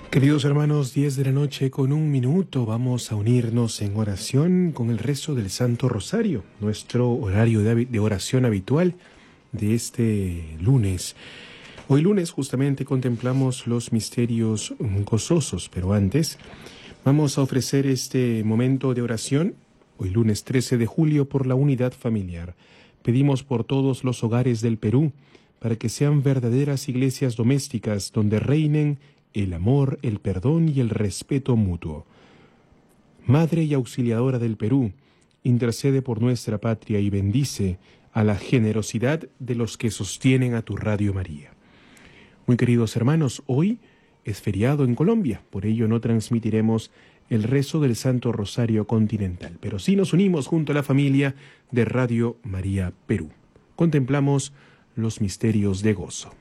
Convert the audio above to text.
Queridos hermanos, 10 de la noche con 1 minuto, vamos a unirnos en oración con el rezo del Santo Rosario, nuestro horario de oración habitual de este lunes. Hoy lunes justamente contemplamos los misterios gozosos, pero antes vamos a ofrecer este momento de oración, hoy lunes 13 de julio, por la unidad familiar. Pedimos por todos los hogares del Perú, para que sean verdaderas iglesias domésticas donde reinen el amor, el perdón y el respeto mutuo. Madre y auxiliadora del Perú, intercede por nuestra patria y bendice a la generosidad de los que sostienen a tu Radio María. Muy queridos hermanos, hoy es feriado en Colombia, por ello no transmitiremos el rezo del Santo Rosario Continental, pero sí nos unimos junto a la familia de Radio María Perú. Contemplamos los misterios de gozo.